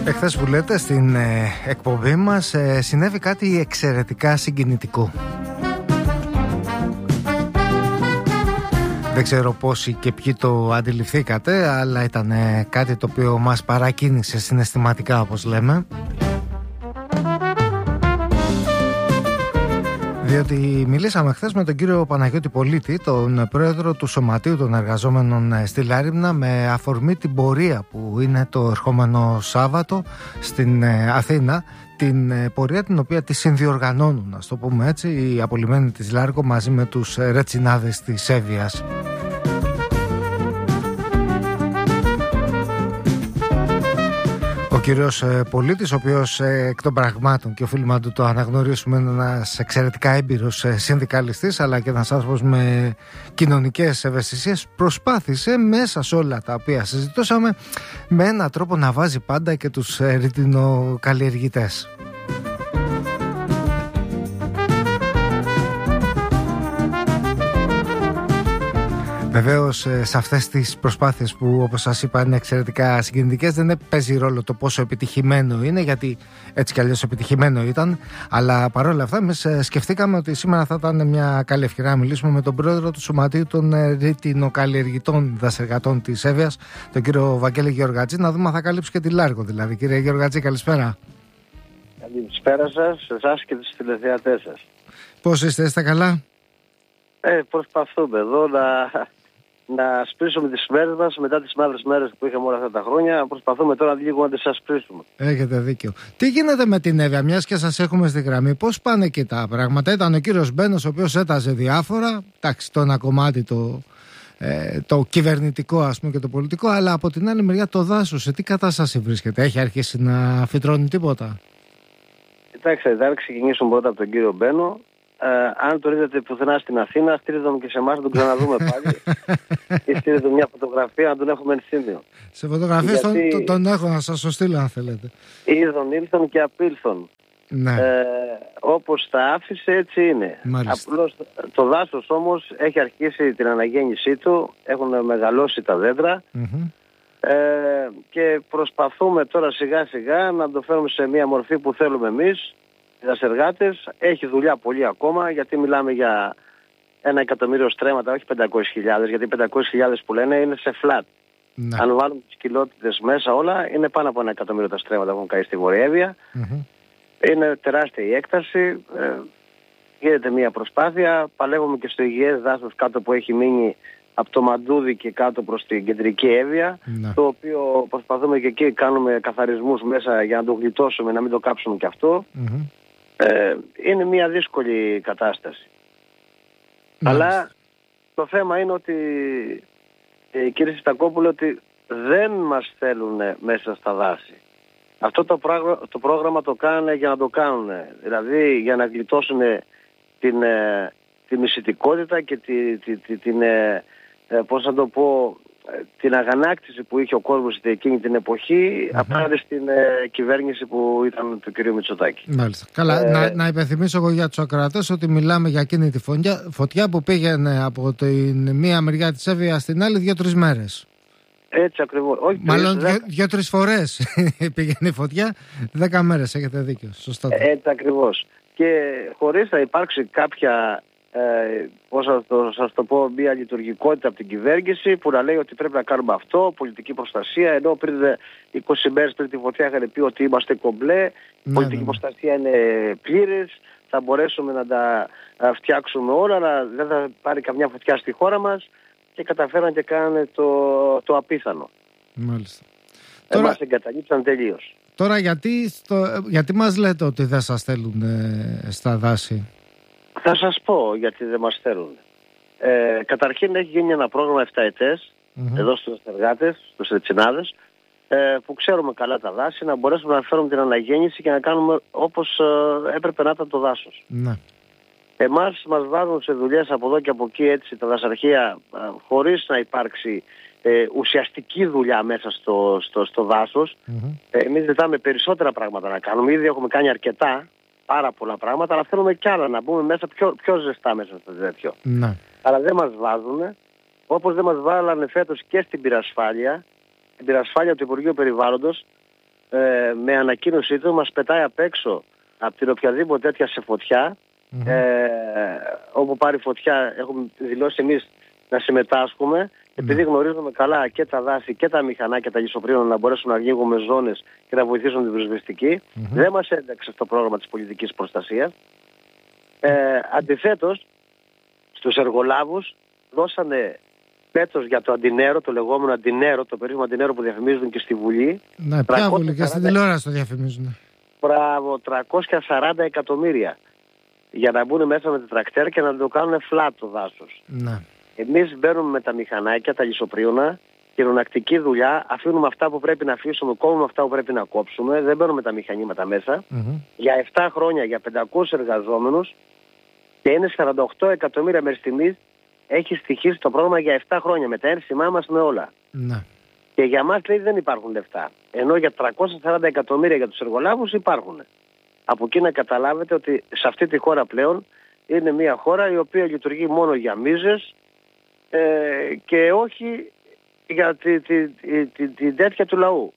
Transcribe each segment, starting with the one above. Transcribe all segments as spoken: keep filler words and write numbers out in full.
Εχθές που λέτε στην ε, εκπομπή μας ε, συνέβη κάτι εξαιρετικά συγκινητικό. Δεν ξέρω πόσοι και ποιοι το αντιληφθήκατε, αλλά ήταν ε, κάτι το οποίο μας παρακίνησε συναισθηματικά, όπως λέμε. Διότι μιλήσαμε χθες με τον κύριο Παναγιώτη Πολίτη, τον πρόεδρο του Σωματείου των Εργαζόμενων στη Λάριμνα, με αφορμή την πορεία που είναι το ερχόμενο Σάββατο στην Αθήνα, την πορεία την οποία τη συνδιοργανώνουν, ας το πούμε έτσι, οι απολυμμένοι της Λάρκο μαζί με τους ρετσινάδες της Εύβοιας. Ο κύριος Πολίτης, ο οποίος εκ των πραγμάτων και οφείλουμε να το αναγνωρίσουμε, είναι ένας εξαιρετικά έμπειρος συνδικαλιστής αλλά και ένας άνθρωπος με κοινωνικές ευαισθησίες, προσπάθησε μέσα σε όλα τα οποία συζητούσαμε με έναν τρόπο να βάζει πάντα και τους ρητινοκαλλιεργητές. Βεβαίως, σε αυτές τις προσπάθειες που, όπως σας είπα, είναι εξαιρετικά συγκινητικές, δεν παίζει ρόλο το πόσο επιτυχημένο είναι, γιατί έτσι κι αλλιώς επιτυχημένο ήταν. Αλλά παρόλα αυτά, εμείς σκεφτήκαμε ότι σήμερα θα ήταν μια καλή ευκαιρία να μιλήσουμε με τον πρόεδρο του Σωματείου των Ρητινοκαλλιεργητών Δασεργατών της Εύβοιας, τον κύριο Βαγγέλη Γεωργατζή, να δούμε αν θα καλύψει και τη Λάρκο. Δηλαδή, κύριε Γεωργατζή, καλησπέρα. Καλησπέρα σας, εσάς και τους τηλεθεατές σας. Πώς είστε, είστε καλά? Ε, προσπαθούμε εδώ να. να σπρίσουμε τις μέρες μας μετά τις μαύρες μέρες που είχαμε όλα αυτά τα χρόνια. Προσπαθούμε τώρα λίγο να τις ασπρίσουμε. Έχετε δίκιο. Τι γίνεται με την Εύβοια, μιας και σας έχουμε στη γραμμή? Πώς πάνε εκεί τα πράγματα? Ήταν ο κύριος Μπένος, ο οποίος έταζε διάφορα. Εντάξει, το ένα κομμάτι το, ε, το κυβερνητικό, ας πούμε, και το πολιτικό. Αλλά από την άλλη μεριά το δάσος, σε τι κατάσταση βρίσκεται? Έχει αρχίσει να φυτρώνει τίποτα? Κοιτάξτε, θα ξεκινήσουμε πρώτα από τον κύριο Μπένο. Ε, αν το είδατε πουθενά στην Αθήνα, στείλτε μου και σε εμάς να τον ξαναδούμε πάλι. Ή στείλτε μια φωτογραφία να τον έχουμε ενσύμιο. Σε φωτογραφίες Γιατί... τον, τον έχω, να σας το στείλω αν θέλετε. Είδον, ήλθον και απήλθον. Ναι. Ε, όπως τα άφησε, έτσι είναι. Απλώς το δάσος όμως έχει αρχίσει την αναγέννησή του, έχουν μεγαλώσει τα δέντρα. Mm-hmm. Ε, και προσπαθούμε τώρα σιγά σιγά να το φέρουμε σε μια μορφή που θέλουμε εμείς. Οι δασεργάτες. Έχει δουλειά πολύ ακόμα, γιατί μιλάμε για ένα εκατομμύριο στρέμματα, όχι πεντακόσιες χιλιάδες, γιατί πεντακόσιες χιλιάδες που λένε είναι σε flat. Ναι. Αν βάλουμε τις κοιλότητες μέσα όλα, είναι πάνω από ένα εκατομμύριο τα στρέμματα που έχουν καεί στη Βόρεια Εύβοια. Mm-hmm. Είναι τεράστια η έκταση. Ε, γίνεται μια προσπάθεια. Παλεύουμε και στο υγιές δάσος κάτω που έχει μείνει από το Μαντούδι και κάτω προς την κεντρική Εύβοια, ναι. Το οποίο προσπαθούμε και εκεί, κάνουμε καθαρισμούς μέσα για να το γλιτώσουμε, να μην το κάψουμε και αυτό. Mm-hmm. Ε, είναι μια δύσκολη κατάσταση. Mm-hmm. Αλλά το θέμα είναι ότι, ε, κύριε Σιστακόπουλε, ότι δεν μας θέλουν μέσα στα δάση. Αυτό το, πράγμα, το πρόγραμμα το κάνουν για να το κάνουν. Δηλαδή για να γλιτώσουν την, ε, τη μισητικότητα και τη, τη, τη, την... Ε, Ε, πώς θα το πω, την αγανάκτηση που είχε ο κόσμος εκείνη την εποχή mm-hmm. απέναντι στην ε, κυβέρνηση που ήταν του κ. Μητσοτάκη. Μάλιστα. Καλά, ε, να, να υπενθυμίσω εγώ για τους ακροατές ότι μιλάμε για εκείνη τη φωτιά, φωτιά που πήγαινε από την μία μεριά της Εύβοιας στην άλλη δύο-τρεις μέρες. Έτσι ακριβώς. Όχι, Μάλλον δύο, δύο-τρεις φορές πήγαινε η φωτιά, δέκα μέρες, έχετε δίκιο. Σωστά. Ε, έτσι ακριβώς. Και χωρίς να υπάρξει κάποια... Ε, πώς θα το, σας το πω, μια λειτουργικότητα από την κυβέρνηση που να λέει ότι πρέπει να κάνουμε αυτό, πολιτική προστασία, ενώ πριν είκοσι μέρες πριν τη φωτιά είχαν πει ότι είμαστε κομπλέ, ναι, πολιτική ναι. προστασία είναι πλήρης, θα μπορέσουμε να τα φτιάξουμε όλα, αλλά δεν θα πάρει καμιά φωτιά στη χώρα μας, και καταφέραν και κάνανε το, το απίθανο. Μάλιστα. Εμάς τώρα... εγκαταλείψαν τελείως. Τώρα γιατί, στο, γιατί μας λέτε ότι δεν σας θέλουν ε, στα δάση? Θα σας πω γιατί δεν μας θέλουν. Ε, καταρχήν έχει γίνει ένα πρόγραμμα εφτά ετές mm-hmm. εδώ στους εργάτες, στους ρετσινάδες, ε, που ξέρουμε καλά τα δάση, να μπορέσουμε να φέρουμε την αναγέννηση και να κάνουμε όπως ε, έπρεπε να ήταν το δάσος. Mm-hmm. Εμάς μας βάζουν σε δουλειές από εδώ και από εκεί, έτσι, τα δασαρχεία, ε, χωρίς να υπάρξει ε, ουσιαστική δουλειά μέσα στο, στο, στο δάσος. Mm-hmm. Ε, εμείς ζητάμε περισσότερα πράγματα να κάνουμε, ήδη έχουμε κάνει αρκετά. Πάρα πολλά πράγματα, αλλά θέλουμε κι άλλα να μπούμε μέσα πιο, πιο ζεστά μέσα στο τέτοιο. Ναι. Αλλά δεν μας βάζουν, όπως δεν μας βάλανε φέτος και στην πυρασφάλεια, την πυρασφάλεια του Υπουργείου Περιβάλλοντος, ε, με ανακοίνωσή του μας πετάει απ' έξω από την οποιαδήποτε τέτοια σε φωτιά, mm-hmm. ε, όπου πάρει φωτιά έχουμε δηλώσει εμείς να συμμετάσχουμε, mm-hmm. επειδή γνωρίζουμε καλά και τα δάση και τα μηχανάκια, τα λησοπρίωνα να μπορέσουν να ανοίγουμε ζώνες και να βοηθήσουν την πυροσβεστική. Mm-hmm. Δεν μας ένταξε στο πρόγραμμα της πολιτικής προστασίας. Ε, αντιθέτως, στους εργολάβους δώσανε πέτος για το αντινέρο, το λεγόμενο αντινέρο, το περίφημο αντινέρο που διαφημίζουν και στη Βουλή. Ναι, ποια Βουλή, και στην τηλεόραση το διαφημίζουν. Μπράβο, τριακόσια σαράντα εκατομμύρια για να μπουν μέσα με τα τρακτέρ και να το κάνουν flat το δάσος. Ναι. Εμείς μπαίνουμε με τα μηχανάκια, τα λησοπρίωνα, χειρονακτική δουλειά, αφήνουμε αυτά που πρέπει να αφήσουμε, κόβουμε αυτά που πρέπει να κόψουμε, δεν μπαίνουμε τα μηχανήματα μέσα. Mm-hmm. Για επτά χρόνια, για πεντακόσιους εργαζόμενους και είναι σαράντα οκτώ εκατομμύρια μέχρι στιγμής. Έχει στοιχήσει το πρόγραμμα για επτά χρόνια με τα ένσημά μας με όλα. Ναι. Και για μας λέει δεν υπάρχουν λεφτά. Ενώ για τριακόσια σαράντα εκατομμύρια για τους εργολάβους υπάρχουν. Από εκεί να καταλάβετε ότι σε αυτή τη χώρα πλέον είναι μια χώρα η οποία λειτουργεί μόνο για μίζες ε, και όχι για την τη, τη, τη, τη τέτοια του λαού.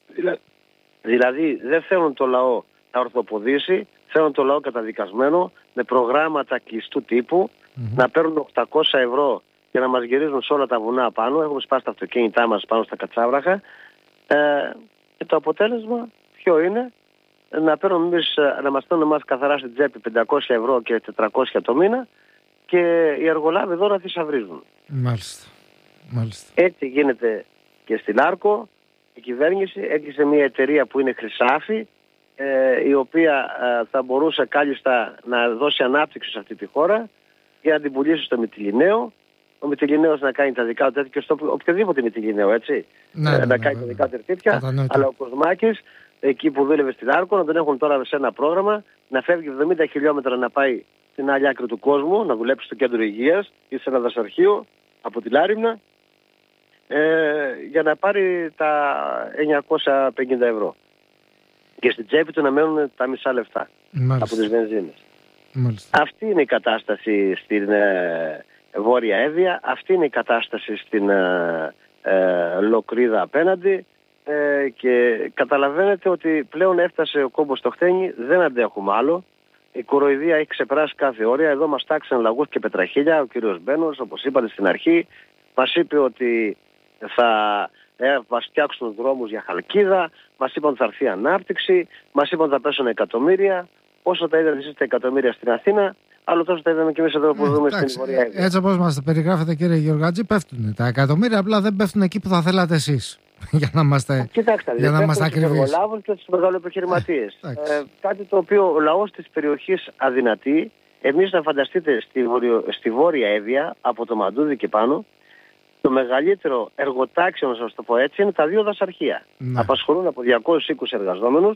Δηλαδή δεν θέλουν το λαό να ορθοποδήσει, θέλουν το λαό καταδικασμένο με προγράμματα κλειστού τύπου, mm-hmm. να παίρνουν οκτακόσια ευρώ και να μας γυρίζουν σε όλα τα βουνά πάνω. Έχουμε σπάσει τα αυτοκίνητά μας πάνω στα κατσάβραχα. Ε, και το αποτέλεσμα ποιο είναι? Να παίρνουν εμείς, να μας στέλνουν εμάς καθαρά στην τσέπη πεντακόσια ευρώ και τετρακόσια το μήνα και οι εργολάβοι εδώ να θησαυρίζουν. Μάλιστα. Μάλιστα. Έτσι γίνεται και στην Άρκο. Η κυβέρνηση έκλεισε μια εταιρεία που είναι Χρυσάφι, ε, η οποία ε, θα μπορούσε κάλλιστα να δώσει ανάπτυξη σε αυτή τη χώρα για να την πουλήσει στο Μυτιληναίο. Ο Μυτιληναίος να κάνει τα δικά του τέτοια και στο οποιοδήποτε Μυτιληναίο, έτσι. Ναι, ναι, ναι, να κάνει ναι, τα ναι. δικά του τερτύπια. Αλλά ο Κοσμάκης, εκεί που δούλευε στην Άρκο, να τον έχουν τώρα σε ένα πρόγραμμα να φεύγει εβδομήντα χιλιόμετρα να πάει στην άλλη άκρη του κόσμου, να δουλέψει στο κέντρο υγείας ή σε ένα δασαρχείο από τη Λάριμνα, ε, για να πάρει τα εννιακόσια πενήντα ευρώ. Και στην τσέπη του να μένουν τα μισά λεφτά. Μάλιστα. Από τις βενζίνες. Μάλιστα. Αυτή είναι η κατάσταση στην ε, Βόρεια Εύβοια, αυτή είναι η κατάσταση στην ε, ε, Λοκρίδα απέναντι ε, και καταλαβαίνετε ότι πλέον έφτασε ο κόμπος στο χτένι, δεν αντέχουμε άλλο. Η κοροϊδία έχει ξεπεράσει κάθε όρια. Εδώ μας τάξαν λαγούς και πετραχίλια. Ο κύριος Μπένος, όπως είπατε στην αρχή, μας είπε ότι θα ε, μας φτιάξουν δρόμους για Χαλκίδα, μας είπαν ότι θα έρθει ανάπτυξη, μας είπαν ότι θα πέσουν εκατομμύρια. Όσο τα είδατε εσείς τα εκατομμύρια στην Αθήνα, άλλο τόσο τα είδαμε και εμείς εδώ που ε, δούμε στην Βορεια Εύβοια. Έτσι όπως μας τα περιγράφετε, κύριε Γεωργάτζη, πέφτουν τα εκατομμύρια, απλά δεν πέφτουν εκεί που θα θέλατε εσείς. Για να είμαστε, Κοιτάξτε, για να είμαστε ακριβείς. Στους εργολάβους και στους μεγαλοεπιχειρηματίες. Ε, ε, κάτι το οποίο ο λαός της περιοχής αδυνατεί. Εμείς να φανταστείτε στη, βορειο, στη Βόρεια Εύβοια, από το Μαντούδι και πάνω, το μεγαλύτερο εργοτάξιο, να σας το πω έτσι, είναι τα δύο δασαρχεία. Ναι. Απασχολούν από διακόσιους είκοσι εργαζόμενους,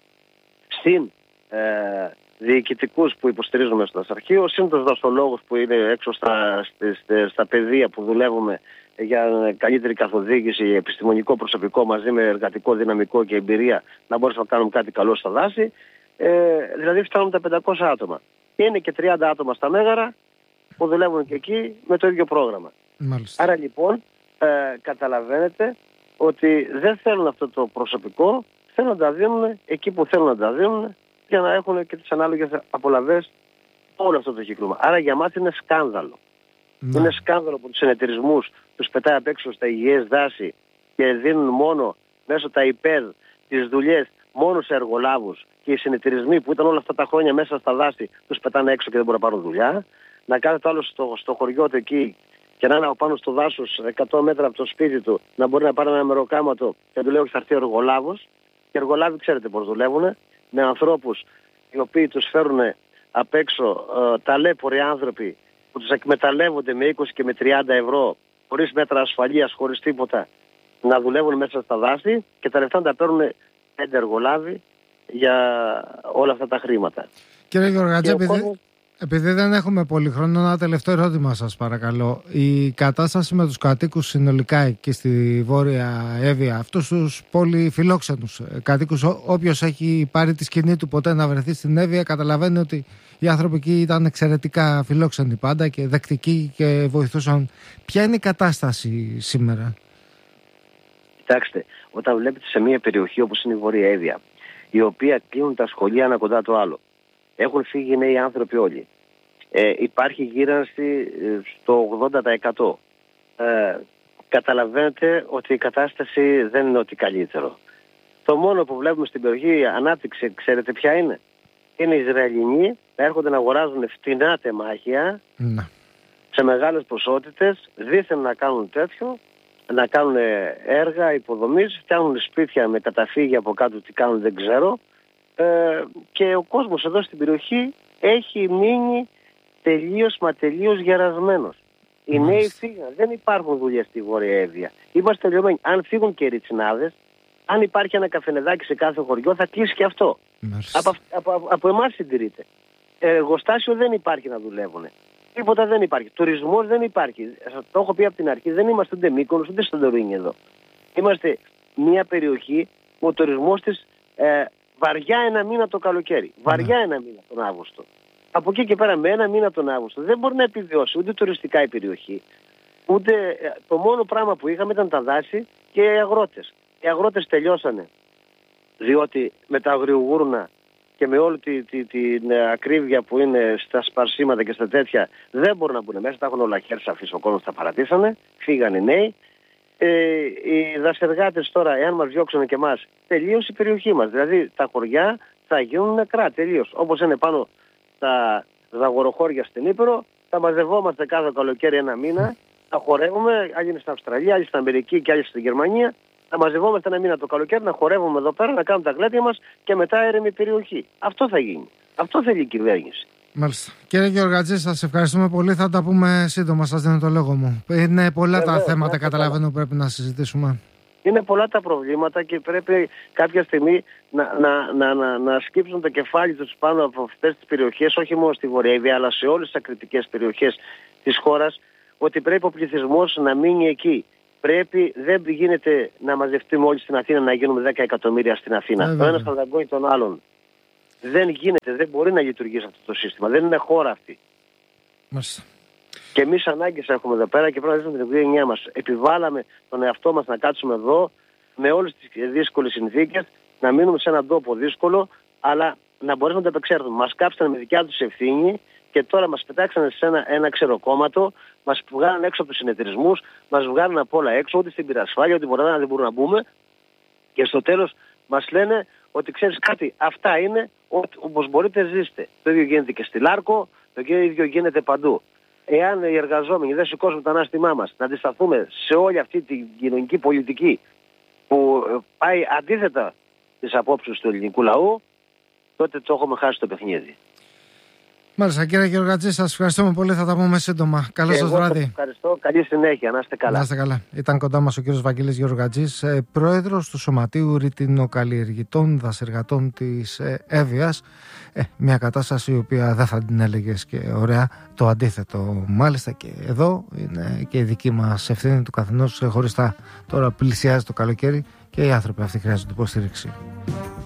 συν ε, διοικητικούς που υποστηρίζουμε στο δασαρχείο, συν τους δασολόγους που είναι έξω στα, στα, στα πεδία που δουλεύουμε για καλύτερη καθοδήγηση, επιστημονικό προσωπικό μαζί με εργατικό δυναμικό και εμπειρία να μπορέσουμε να κάνουμε κάτι καλό στα δάση. Ε, δηλαδή φτάνουν τα πεντακόσια άτομα. Και είναι και τριάντα άτομα στα Μέγαρα που δουλεύουν και εκεί με το ίδιο πρόγραμμα. Μάλιστα. Άρα λοιπόν ε, καταλαβαίνετε ότι δεν θέλουν αυτό το προσωπικό, θέλουν να τα δίνουν εκεί που θέλουν να τα δίνουν για να έχουν και τις ανάλογες απολαβές όλο αυτό το κύκλωμα. Άρα για μας είναι σκάνδαλο. Ναι. Είναι σκάνδαλο που τους συνεταιρισμούς τους πετάει απ' έξω στα υγιές δάση και δίνουν μόνο μέσω τα ΙΠΕΔ τις δουλειές μόνο σε εργολάβους και οι συνεταιρισμοί που ήταν όλα αυτά τα χρόνια μέσα στα δάση τους πετάνε έξω και δεν μπορούν να πάρουν δουλειά. Να κάθεται άλλο στο, στο χωριό του εκεί και να είναι από πάνω στο δάσος εκατό μέτρα από το σπίτι του να μπορεί να πάρει ένα μεροκάματο και του λέει ότι θα έρθει ο εργολάβος. Και οι εργολάβοι ξέρετε πώς δουλεύουν, με ανθρώπους οι οποίοι τους φέρουν απ' έξω ε, ταλέποροι άνθρωποι που τους εκμεταλλεύονται με είκοσι και με τριάντα ευρώ, χωρίς μέτρα ασφαλείας, χωρίς τίποτα, να δουλεύουν μέσα στα δάση και τα λεφτά να τα παίρνουν πέντε εργολάβοι για όλα αυτά τα χρήματα. Κύριε Γεωργάτζη, επειδή, κόσμος... επειδή δεν έχουμε πολύ χρόνο, ένα τελευταίο ερώτημα σας παρακαλώ. Η κατάσταση με τους κατοίκους συνολικά εκεί στη Βόρεια Εύβοια, αυτούς τους πολυφιλόξενους κατοίκους, όποιος έχει πάρει τη σκηνή του ποτέ να βρεθεί στην Εύβοια, καταλαβαίνει ότι οι άνθρωποι εκεί ήταν εξαιρετικά φιλόξενοι πάντα και δεκτικοί και βοηθούσαν. Ποια είναι η κατάσταση σήμερα? Κοιτάξτε, όταν βλέπετε σε μια περιοχή όπως είναι η Βόρεια Εύβοια, η οποία κλείνουν τα σχολεία ένα κοντά το άλλο, έχουν φύγει νέοι άνθρωποι όλοι, ε, υπάρχει γύρανση στο ογδόντα τοις εκατό, ε, καταλαβαίνετε ότι η κατάσταση δεν είναι ότι καλύτερο. Το μόνο που βλέπουμε στην περιοχή ανάπτυξη, ξέρετε ποια είναι? Είναι οι Ισραηλινοί να έρχονται να αγοράζουν φτηνά τεμάχια να. σε μεγάλες ποσότητες, δήθεν να κάνουν τέτοιο, να κάνουν έργα υποδομής, φτιάχνουν σπίτια με καταφύγια από κάτω, τι κάνουν δεν ξέρω, ε, και ο κόσμος εδώ στην περιοχή έχει μείνει τελείως μα τελείως γερασμένος. Οι mm. νέοι φύγαν, δεν υπάρχουν δουλειές στη Βόρεια Εύβοια. Είμαστε τελειωμένοι. Αν φύγουν και οι ριτσινάδες, αν υπάρχει ένα καφενεδάκι σε κάθε χωριό, θα κλείσει και αυτό. Από, από, από εμάς συντηρείται. Εργοστάσιο δεν υπάρχει να δουλεύουν. Τίποτα δεν υπάρχει. Τουρισμός δεν υπάρχει. Το έχω πει από την αρχή, δεν είμαστε ούτε Μύκονος ούτε Σαντορίνη εδώ. Είμαστε μια περιοχή που ο τουρισμός της ε, βαριά ένα μήνα το καλοκαίρι. Βαριά ένα μήνα τον Αύγουστο. Από εκεί και πέρα με ένα μήνα τον Αύγουστο δεν μπορεί να επιβιώσει ούτε τουριστικά η περιοχή. Ούτε, το μόνο πράγμα που είχαμε ήταν τα δάση και οι αγρότες. Οι αγρότες τελειώσανε, διότι με τα αγριογούρνα και με όλη τη, τη, την ακρίβεια που είναι στα σπαρσίματα και στα τέτοια δεν μπορούν να μπουν μέσα, τα έχουν όλα χέρια αφήσει, ο κόσμος τα παρατήσανε, φύγανε οι νέοι. Ε, οι δασεργάτες τώρα, εάν μας διώξουν και εμάς, τελείωσε η περιοχή μας. Δηλαδή τα χωριά θα γίνουν νεκρά τελείως. Όπως είναι πάνω τα δαγοροχώρια στην Ήπειρο, θα μαζευόμαστε κάθε καλοκαίρι ένα μήνα, θα χορεύουμε, άλλοι είναι στην Αυστραλία, άλλοι στην Αμερική και άλλοι στην Γερμανία. Να μαζευόμαστε ένα μήνα το καλοκαίρι, να χορεύουμε εδώ πέρα, να κάνουμε τα γλέντια μας και μετά έρεμη περιοχή. Αυτό θα γίνει. Αυτό θέλει η κυβέρνηση. Μάλιστα. Κύριε Γεωργατζή, σας ευχαριστούμε πολύ. Θα τα πούμε σύντομα. Σας δίνω το λόγο μου. Είναι πολλά Βέβαια, τα θέματα, καταλαβαίνω, που πρέπει να συζητήσουμε. Είναι πολλά τα προβλήματα και πρέπει κάποια στιγμή να, να, να, να, να σκύψουν το κεφάλι τους πάνω από αυτές τις περιοχές, όχι μόνο στη Βορεια Εύβοια, αλλά σε όλες τις ακριτικές περιοχές της χώρας, ότι πρέπει ο πληθυσμός να μείνει εκεί. Πρέπει, δεν γίνεται να μαζευτούμε όλοι στην Αθήνα να γίνουμε δέκα εκατομμύρια στην Αθήνα. Ε, ο ένας θα δαγκώνει τον άλλον. Δεν γίνεται, δεν μπορεί να λειτουργήσει αυτό το σύστημα. Δεν είναι χώρα αυτή. Μάλιστα. Και εμείς ανάγκες έχουμε εδώ πέρα και πρέπει να δούμε την οικογένειά μας. Επιβάλαμε τον εαυτό μας να κάτσουμε εδώ με όλες τις δύσκολες συνθήκες, να μείνουμε σε έναν τόπο δύσκολο, αλλά να μπορέσουμε να τα επεξέλθουμε. Μας κάψανε με δικιά τους ευθύνη και τώρα μας πετάξανε σε ένα, ένα ξεροκόμματο, μας βγάλανε έξω από τους συνεταιρισμούς, μας βγάλανε από όλα έξω, ούτε στην πυρασφάλεια, ότι μπορεί να δεν μπορούμε να μπούμε. Και στο τέλος μας λένε ότι ξέρεις κάτι, αυτά είναι, όπως μπορείτε ζήστε. Το ίδιο γίνεται και στη Λάρκο, το ίδιο γίνεται παντού. Εάν οι εργαζόμενοι δεν σηκώσουν το ανάστημά μας, να αντισταθούμε σε όλη αυτή την κοινωνική πολιτική που πάει αντίθετα τις απόψεις του ελληνικού λαού, τότε το έχουμε χάσει το παιχνίδι. Μάλιστα, κύριε Γεωργατζή, σας ευχαριστούμε πολύ. Θα τα πούμε σύντομα. Καλό σας βράδυ. Σας ευχαριστώ. Καλή συνέχεια. Να είστε καλά. Να είστε καλά. Ήταν κοντά μας ο κύριος Βαγγέλης Γεωργατζής, πρόεδρος του Σωματείου Ρητινοκαλλιεργητών Δασεργατών της Εύβοιας. Ε, μια κατάσταση η οποία δεν θα την έλεγες και ωραία. Το αντίθετο, μάλιστα, και εδώ είναι και η δική μας ευθύνη του καθενός χωριστά. Τώρα πλησιάζει το καλοκαίρι και οι άνθρωποι αυτοί χρειάζονται υποστήριξη.